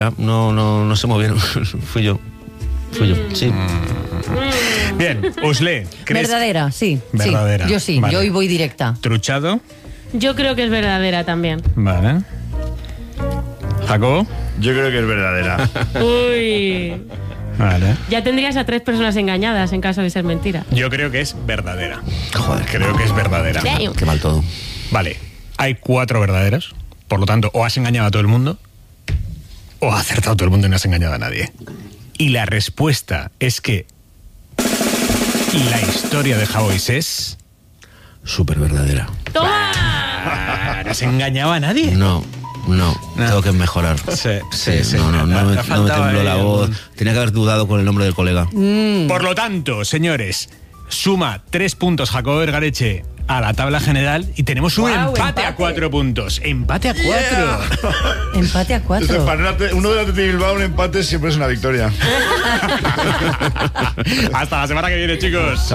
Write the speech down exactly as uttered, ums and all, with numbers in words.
No, no, no se movieron. Fui yo. Fui yo, sí. Bien, Usle, ¿crees? Verdadera, sí. Verdadera. Sí, yo sí, Vale. yo hoy voy directa. ¿Truchado? Yo creo que es verdadera también. Vale. ¿Jacobo? Yo creo que es verdadera. Uy. Vale. Ya tendrías a tres personas engañadas en caso de ser mentira. Yo creo que es verdadera. Joder, Creo que es verdadera. Damn. qué mal todo. Vale, hay cuatro verdaderas. Por lo tanto, o has engañado a todo el mundo, o has acertado a todo el mundo y no has engañado a nadie. Y la respuesta es que la historia de Javois es... Súper verdadera. ¡Toma! Ah, ¿no has engañado a nadie? No, no, No. tengo que mejorar. Sí, sí, sí. No, no, no, Te ha me, no me faltado tembló ahí la voz. algún- Tenía que haber dudado con el nombre del colega. Por lo tanto, señores, suma tres puntos Jacobo Vergareche a la tabla general y tenemos un Guau, empate, empate. a cuatro puntos. Empate a cuatro. Empate a Desde cuatro. para una- uno de Athletic Bilbao, un empate siempre es una victoria. Hasta la semana que viene, chicos.